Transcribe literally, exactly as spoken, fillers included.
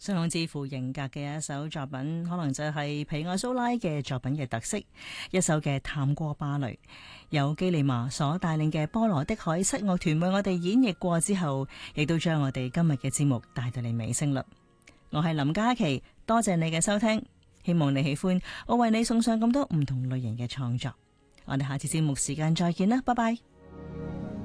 相當之富型格嘅一首作品，可能就係皮亞蘇拉嘅作品嘅特色，一首嘅探戈芭蕾，由基利馬所帶領嘅波羅的海七樂團為我哋演繹過之後，亦都將我哋今日嘅節目帶到嚟尾聲啦。我係林嘉琪，多謝你嘅收聽，希望你喜歡我為你送上咁多唔同類型嘅創作。我哋下次節目時間再見啦，拜拜。